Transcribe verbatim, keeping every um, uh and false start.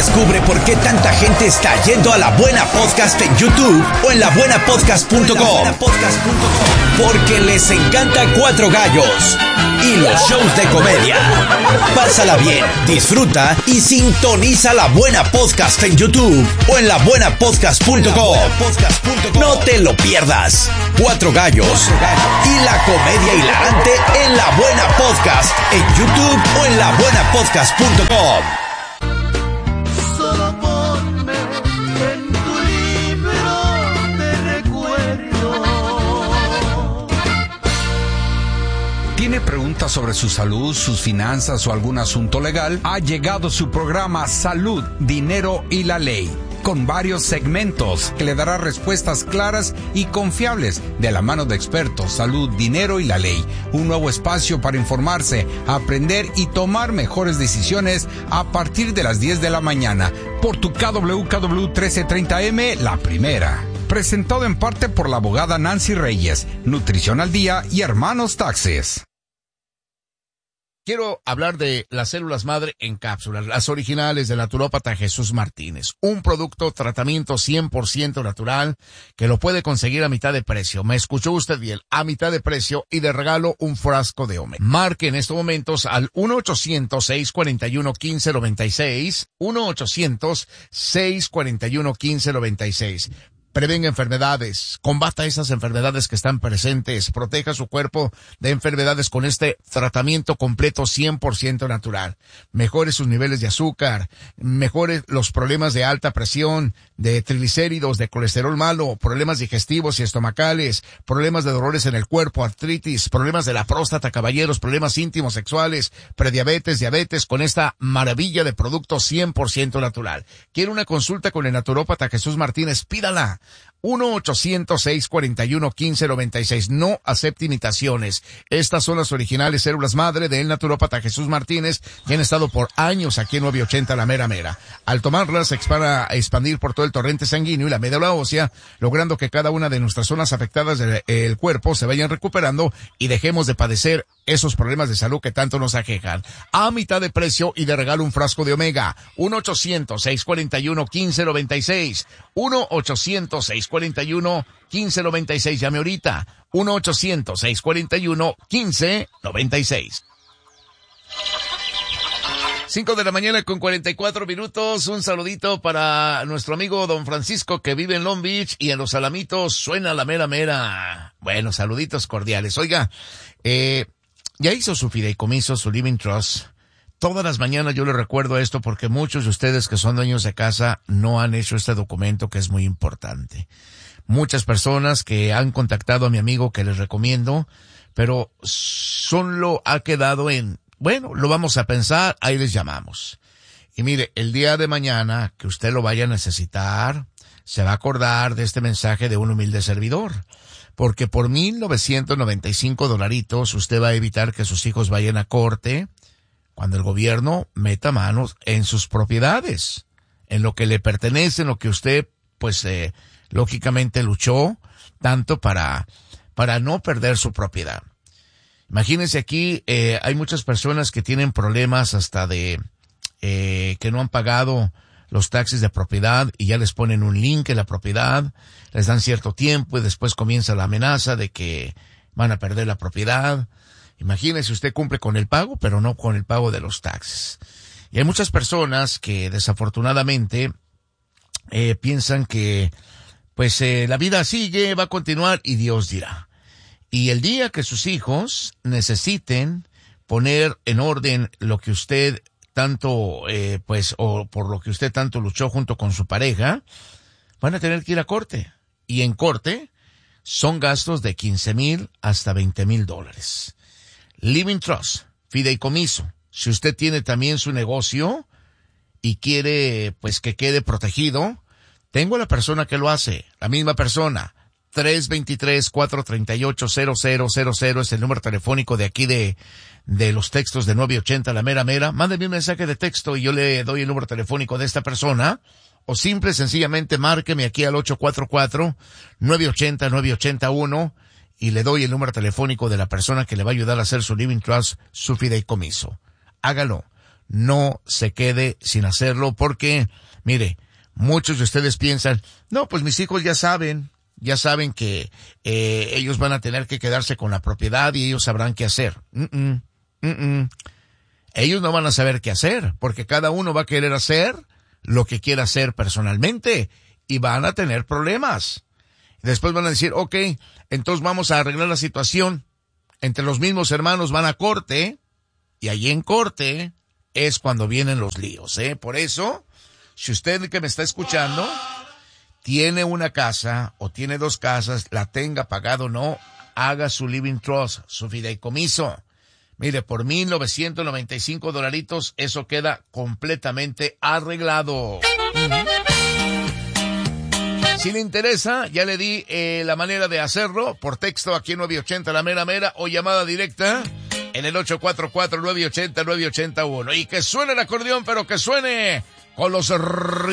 Descubre por qué tanta gente está yendo a La Buena Podcast en YouTube o en la buena podcast punto com. Porque les encanta Cuatro Gallos y los shows de comedia. Pásala bien, disfruta y sintoniza La Buena Podcast en YouTube o en la buena podcast punto com. No te lo pierdas. Cuatro Gallos y la comedia hilarante en La Buena Podcast en YouTube o en la buena podcast punto com. ¿Tiene preguntas sobre su salud, sus finanzas o algún asunto legal? Ha llegado su programa Salud, Dinero y la Ley, con varios segmentos que le dará respuestas claras y confiables de la mano de expertos. Salud, Dinero y la Ley, un nuevo espacio para informarse, aprender y tomar mejores decisiones a partir de las diez de la mañana por tu K W K W trece treinta M, La Primera. Presentado en parte por la abogada Nancy Reyes, Nutrición al Día y Hermanos Taxes. Quiero hablar de las células madre en cápsulas, las originales del naturópata Jesús Martínez. Un producto, tratamiento cien por ciento natural que lo puede conseguir a mitad de precio. Me escuchó usted bien, a mitad de precio y de regalo un frasco de Omega. Marque en estos momentos al uno ochocientos, seiscientos cuarenta y uno, quince noventa y seis, uno ochocientos, seiscientos cuarenta y uno, quince noventa y seis. Prevenga enfermedades, combata esas enfermedades que están presentes, proteja su cuerpo de enfermedades con este tratamiento completo cien por ciento natural. Mejore sus niveles de azúcar, mejore los problemas de alta presión, de triglicéridos, de colesterol malo, problemas digestivos y estomacales, problemas de dolores en el cuerpo, artritis, problemas de la próstata, caballeros, problemas íntimos sexuales, prediabetes, diabetes, con esta maravilla de producto cien por ciento natural. ¿Quiere una consulta con el naturópata Jesús Martínez? Pídala. uno ochocientos, seiscientos cuarenta y uno, quince noventa y seis. No acepte imitaciones. Estas son las originales células madre del naturópata Jesús Martínez, que han estado por años aquí en nueve ochenta La Mera Mera. Al tomarlas se expara a expandir por todo el torrente sanguíneo y la médula ósea, logrando que cada una de nuestras zonas afectadas del el cuerpo se vayan recuperando y dejemos de padecer esos problemas de salud que tanto nos aquejan. A mitad de precio y de regalo un frasco de Omega. uno ochocientos, seiscientos cuarenta y uno, quince noventa y seis. uno ochocientos, seiscientos cuarenta y uno, quince noventa y seis. Llame ahorita. uno ochocientos, seiscientos cuarenta y uno, quince noventa y seis. cinco de la mañana con cuarenta y cuatro minutos. Un saludito para nuestro amigo don Francisco, que vive en Long Beach, y en Los Alamitos suena la mera mera. Bueno, saluditos cordiales. Oiga, eh, ya hizo su fideicomiso, su Living Trust. Todas las mañanas yo le recuerdo esto porque muchos de ustedes que son dueños de casa no han hecho este documento, que es muy importante. Muchas personas que han contactado a mi amigo, que les recomiendo, pero solo ha quedado en, bueno, lo vamos a pensar, ahí les llamamos. Y mire, el día de mañana que usted lo vaya a necesitar, se va a acordar de este mensaje de un humilde servidor. Porque por mil novecientos noventa y cinco dolaritos usted va a evitar que sus hijos vayan a corte cuando el gobierno meta manos en sus propiedades, en lo que le pertenece, en lo que usted, pues, eh, lógicamente luchó tanto para, para no perder su propiedad. Imagínense aquí, eh, hay muchas personas que tienen problemas hasta de, eh, que no han pagado los taxis de propiedad y ya les ponen un link en la propiedad, les dan cierto tiempo y después comienza la amenaza de que van a perder la propiedad. Imagínese, usted cumple con el pago, pero no con el pago de los taxes. Y hay muchas personas que desafortunadamente eh, piensan que pues eh, la vida sigue, va a continuar y Dios dirá. Y el día que sus hijos necesiten poner en orden lo que usted tanto, eh, pues, o por lo que usted tanto luchó junto con su pareja, van a tener que ir a corte. Y en corte son gastos de quince mil hasta veinte mil dólares. Living Trust, fideicomiso. Si usted tiene también su negocio y quiere, pues, que quede protegido, tengo a la persona que lo hace, la misma persona. tres dos tres, cuatro tres ocho, cero cero cero cero es el número telefónico de aquí de, de los textos de nueve ochenta La Mera Mera. Mándeme un mensaje de texto y yo le doy el número telefónico de esta persona. O simple, sencillamente, márqueme aquí al ocho cuatro cuatro, nueve ocho cero, nueve ocho uno y le doy el número telefónico de la persona que le va a ayudar a hacer su Living Trust, su fideicomiso. Hágalo. no se quede sin hacerlo porque, mire, muchos de ustedes piensan, no, pues mis hijos ya saben, ya saben que eh, ellos van a tener que quedarse con la propiedad y ellos sabrán qué hacer. Mm-mm, mm-mm. Ellos no van a saber qué hacer porque cada uno va a querer hacer lo que quiera hacer personalmente y van a tener problemas. Después van a decir, ok, entonces vamos a arreglar la situación. Entre los mismos hermanos van a corte y allí en corte es cuando vienen los líos, ¿eh? Por eso, si usted que me está escuchando tiene una casa o tiene dos casas, la tenga pagado o no, haga su living trust, su fideicomiso. Mire, por mil novecientos noventa y cinco dolaritos, eso queda completamente arreglado. Si le interesa, ya le di eh, la manera de hacerlo por texto aquí en nueve ochenta La Mera Mera o llamada directa en el ocho cuatro cuatro, nueve ochenta, nueve ochenta uno. Y que suene el acordeón, pero que suene con los